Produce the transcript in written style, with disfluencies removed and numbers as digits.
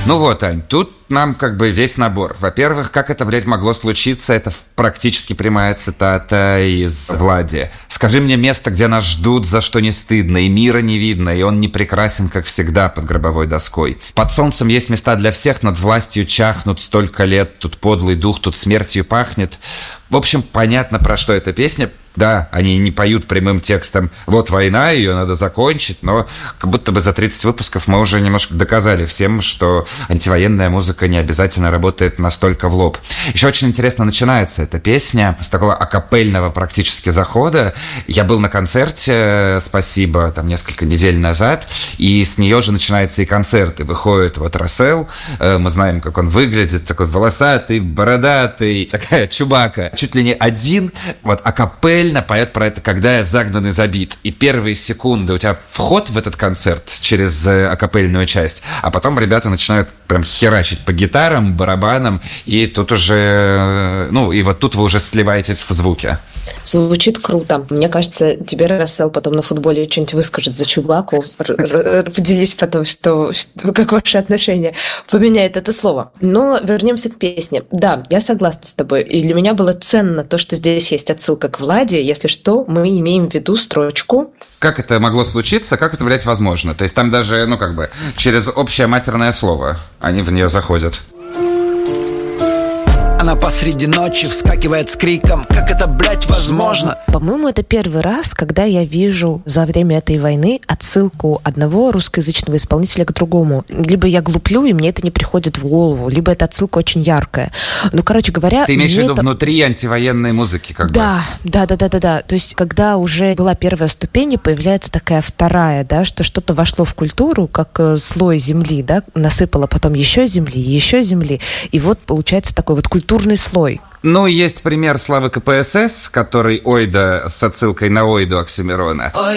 Ну вот, Ань, тут нам как бы весь набор. Во-первых, как это, блядь, могло случиться? Это практически прямая цитата из Влади. «Скажи мне место, где нас ждут, за что не стыдно, и мира не видно, и он не прекрасен, как всегда, под гробовой доской. Под солнцем есть места для всех, над властью чахнут столько лет, тут подлый дух, тут смертью пахнет». В общем, понятно, про что эта песня. Да, они не поют прямым текстом «вот война, ее надо закончить», но как будто бы за 30 выпусков мы уже немножко доказали всем, что антивоенная музыка не обязательно работает настолько в лоб. Еще очень интересно начинается эта песня с такого акапельного практически захода. Я был на концерте, спасибо, там несколько недель назад, и с нее же начинается и концерт, и выходит вот Рассел, мы знаем, как он выглядит, такой волосатый, бородатый, такая Чубака, чуть ли не один, вот акапель поет про это «Когда я загнан и забит». И первые секунды у тебя вход в этот концерт через акапельную часть, а потом ребята начинают прям херачить по гитарам, барабанам, и тут уже, и вот тут вы уже сливаетесь в звуке. Звучит круто. Мне кажется, тебе Рассел потом на футболе что-нибудь выскажет за Чубаку. Поделись потом, как ваши отношения поменяет это слово. Но вернемся к песне. Да, я согласна с тобой. И для меня было ценно то, что здесь есть отсылка к Владе. Если что, мы имеем в виду строчку. Как это могло случиться? Как это, блядь, возможно? То есть там даже, через общее матерное слово они в нее заходят. Она посреди ночи вскакивает с криком: как это, блядь, возможно? По-моему, это первый раз, когда я вижу за время этой войны отсылку одного русскоязычного исполнителя к другому. Либо я глуплю, и мне это не приходит в голову, либо эта отсылка очень яркая. Короче говоря... Ты имеешь в виду внутри антивоенной музыки, как бы? Да. То есть, когда уже была первая ступень, появляется такая вторая, да, что что-то вошло в культуру, как слой земли, да, насыпало потом еще земли, и вот получается такой вот культурный слой. Есть пример Славы КПСС, который Ойда с отсылкой на Ойду Оксимирона.